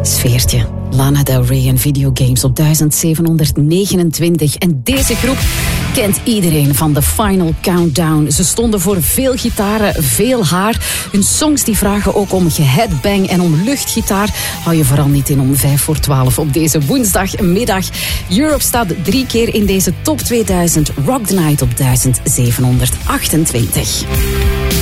Sfeertje. Lana Del Rey en videogames op 1729. En deze groep kent iedereen van The Final Countdown. Ze stonden voor veel gitaren, veel haar. Hun songs die vragen ook om geheadbang en om luchtgitaar. Hou je vooral niet in om 11:55 op deze woensdagmiddag. Europe staat 3 keer in deze top 2000. Rock the Night op 1728.